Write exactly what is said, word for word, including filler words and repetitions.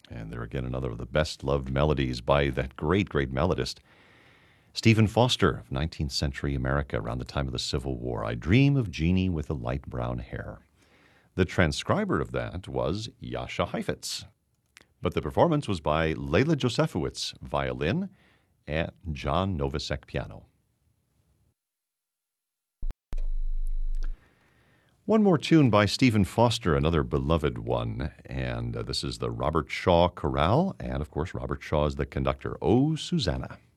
And there again, another of the best-loved melodies by that great, great melodist, Stephen Foster of nineteenth century America, around the time of the Civil War. I Dream of Jeannie with the Light Brown Hair. The transcriber of that was Jascha Heifetz. But the performance was by Leila Josefowicz, violin, and John Novosek, piano. One more tune by Stephen Foster, another beloved one, and uh, this is the Robert Shaw Chorale, and of course Robert Shaw is the conductor. Oh, Susanna.